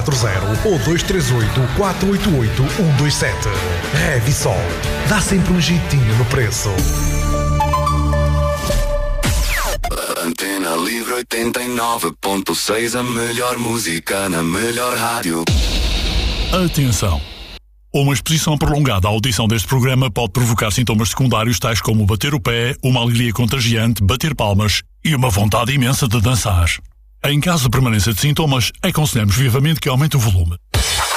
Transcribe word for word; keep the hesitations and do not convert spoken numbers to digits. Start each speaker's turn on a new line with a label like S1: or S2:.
S1: quatro zero ou dois três oito, quatro oito oito, um dois sete. Revysol. Dá sempre um jeitinho no preço.
S2: Antena Livre oitenta e nove ponto seis, a melhor música na melhor rádio.
S3: Atenção! Uma exposição prolongada à audição deste programa pode provocar sintomas secundários tais como bater o pé, uma alegria contagiante, bater palmas e uma vontade imensa de dançar. Em caso de permanência de sintomas, aconselhamos vivamente que aumente o volume.